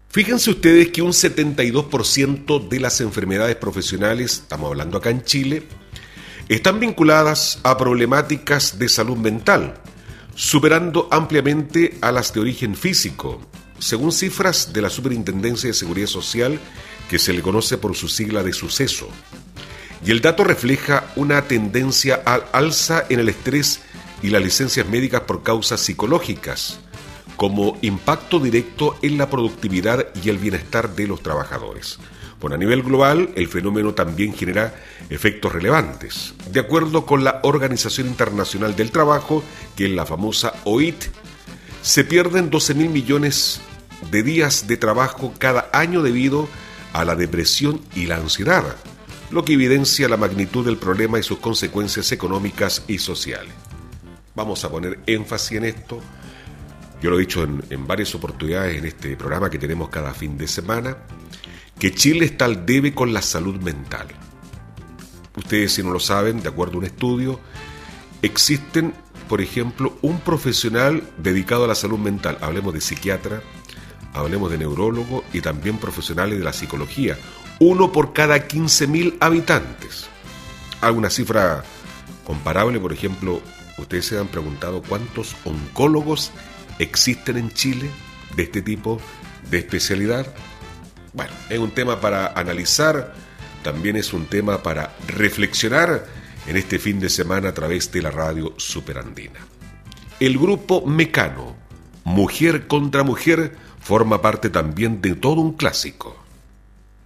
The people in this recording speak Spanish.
Fíjense ustedes que un 72% de las enfermedades profesionales, estamos hablando acá en Chile, están vinculadas a problemáticas de salud mental, superando ampliamente a las de origen físico, según cifras de la Superintendencia de Seguridad Social, que se le conoce por su sigla de Suceso. Y el dato refleja una tendencia al alza en el estrés y las licencias médicas por causas psicológicas, como impacto directo en la productividad y el bienestar de los trabajadores. Bueno, a nivel global, el fenómeno también genera efectos relevantes. De acuerdo con la Organización Internacional del Trabajo, que es la famosa OIT, se pierden 12.000 millones de días de trabajo cada año debido a la depresión y la ansiedad, lo que evidencia la magnitud del problema y sus consecuencias económicas y sociales. Vamos a poner énfasis en esto. Yo lo he dicho en varias oportunidades en este programa que tenemos cada fin de semana, que Chile está al debe con la salud mental. Ustedes, si no lo saben, de acuerdo a un estudio, existen, por ejemplo, un profesional dedicado a la salud mental. Hablemos de psiquiatra, hablemos de neurólogo y también profesionales de la psicología. 1 por cada 15.000 habitantes. ¿Alguna cifra comparable? Por ejemplo, ustedes se han preguntado cuántos oncólogos existen en Chile de este tipo de especialidad. Bueno, es un tema para analizar, también es un tema para reflexionar en este fin de semana a través de la radio Superandina. El grupo Mecano, Mujer contra Mujer, forma parte también de todo un clásico.